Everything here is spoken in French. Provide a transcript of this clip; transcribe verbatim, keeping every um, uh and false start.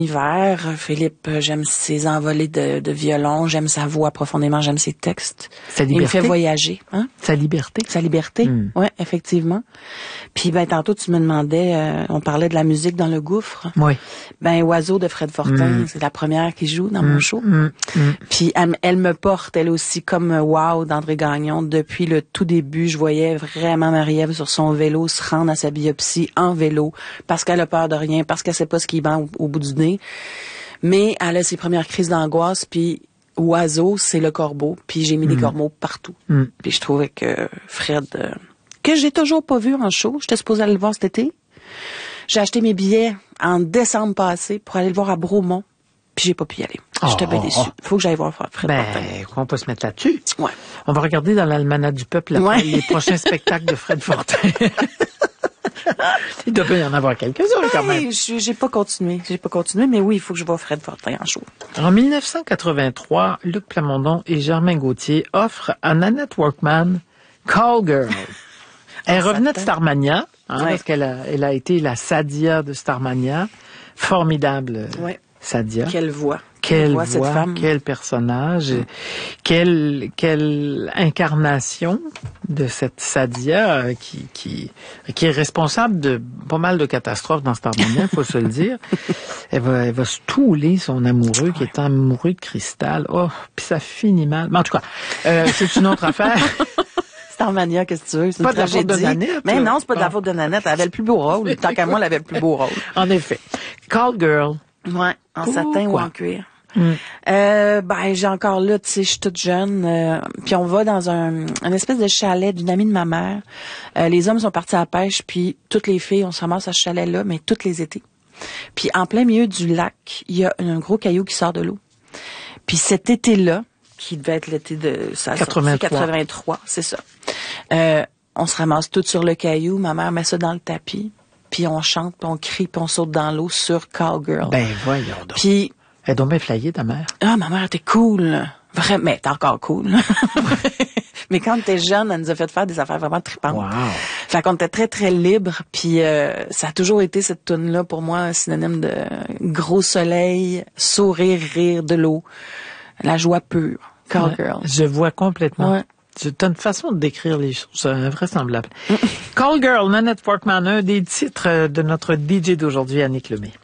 Hiver, Philippe, j'aime ses envolées de, de violon, j'aime sa voix profondément, j'aime ses textes. Sa liberté. Il me fait voyager. Hein? Sa liberté. Sa liberté, mm. oui, effectivement. Puis ben tantôt, tu me demandais, euh, on parlait de la musique dans le gouffre. Oui. Ben Oiseau de Fred Fortin, mm. c'est la première qui joue dans mm. mon show. Mm. Mm. Puis elle, elle me porte, elle aussi, comme Wow d'André Gagnon. Depuis le tout début, je voyais vraiment Marie-Ève sur son vélo se rendre à sa biopsie en vélo, parce qu'elle a peur de rien, parce qu'elle sait pas ce qui vend au, au bout du nez. Mais elle a ses premières crises d'angoisse, puis Oiseau, c'est le corbeau, puis j'ai mis mm. des corbeaux partout. Mm. Puis je trouvais que Fred, euh, que j'ai toujours pas vu en show, j'étais supposée aller le voir cet été. J'ai acheté mes billets en décembre passé pour aller le voir à Bromont, puis j'ai pas pu y aller. Oh, j'étais bien déçue. Oh. Faut que j'aille voir Fred ben, Fortin. On peut se mettre là-dessus. Ouais. On va regarder dans l'Almanach du Peuple là, ouais. les prochains spectacles de Fred Fortin. Il doit y en avoir quelques-uns, quand même. Oui, j'ai pas continué. J'ai pas continué, mais oui, il faut que je vois Fred Fortin en show. En dix-neuf cent quatre-vingt-trois, Luc Plamondon et Germain Gauthier offrent à Nanette Workman Call Girl. Elle revenait de Starmania, hein, ouais. parce qu'elle a, elle a été la Sadia de Starmania. Formidable ouais. Sadia. Quelle voix. Quelle voix, voix, cette femme. Quel personnage, mmh. quelle, quelle incarnation de cette Sadia euh, qui, qui, qui est responsable de pas mal de catastrophes dans Starmania, il faut se le dire. Elle va, elle va se touler son amoureux qui est amoureux de Cristal. Oh, puis ça finit mal. Mais en tout cas, euh, c'est une autre affaire. Starmania, qu'est-ce que tu veux? C'est pas une de la faute de Nanette. Mais non, c'est pas de la faute de Nanette. Elle avait le plus beau rôle. Tant qu'à moi, elle avait le plus beau rôle. En effet. Call Girl. Ouais, en Pourquoi? Satin ou en cuir. Mm. Euh, ben, j'ai encore là, tu sais, je suis toute jeune. Euh, puis on va dans un, un espèce de chalet d'une amie de ma mère. Euh, les hommes sont partis à la pêche, puis toutes les filles, on se ramasse à ce chalet-là, mais tous les étés. Puis en plein milieu du lac, il y a un gros caillou qui sort de l'eau. Puis cet été-là, qui devait être l'été de ça quatre-vingt-trois, quatre-vingt-trois, c'est ça. Euh, on se ramasse toutes sur le caillou. Ma mère met ça dans le tapis. Puis on chante, puis on crie, puis on saute dans l'eau sur Cowgirl. Ben voyons donc. Puis elle doit bien flyée, ta mère. Ah, ma mère était cool. Vraiment, mais elle était encore cool. Mais quand t'es jeune, elle nous a fait faire des affaires vraiment tripantes. Wow. Fait qu'on était très, très libres. Puis euh, ça a toujours été, cette toune-là, pour moi, un synonyme de gros soleil, sourire, rire, de l'eau. La joie pure. Cowgirl. Ouais, je vois complètement. Ouais. C'est une façon de décrire les choses invraisemblable. Call Girl, Nanette Workman, un des titres de notre D J d'aujourd'hui, Annick Lemay.